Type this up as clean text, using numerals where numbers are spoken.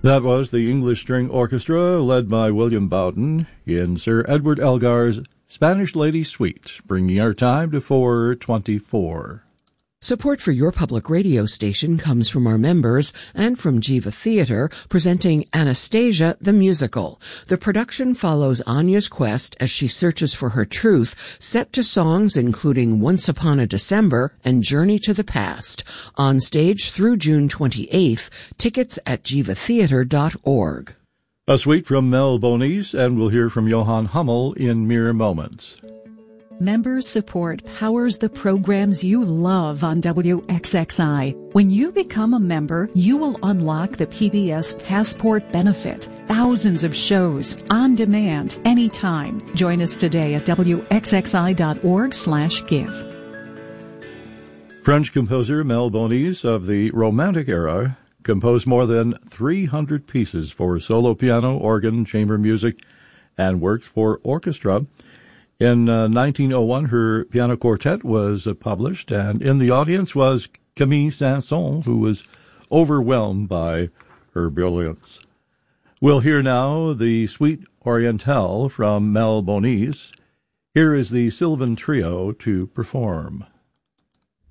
That was the English String Orchestra, led by William Bowden, in Sir Edward Elgar's Spanish Lady Suite, bringing our time to 4:24. Support for your public radio station comes from our members and from Jiva Theater, presenting Anastasia the Musical. The production follows Anya's quest as she searches for her truth, set to songs including Once Upon a December and Journey to the Past. On stage through June 28th. Tickets at jivatheater.org. A suite from Mel Bonis, and we'll hear from Johann Hummel in mere moments. Member support powers the programs you love on WXXI. When you become a member, you will unlock the PBS Passport benefit. Thousands of shows, on demand, anytime. Join us today at WXXI.org/give. French composer Mel Bonis of the Romantic era composed more than 300 pieces for solo piano, organ, chamber music, and works for orchestra. In 1901, her piano quartet was published, and in the audience was Camille Saint-Saëns, who was overwhelmed by her brilliance. We'll hear now the Suite Orientale from Mel Bonis. Here is the Sylvan Trio to perform.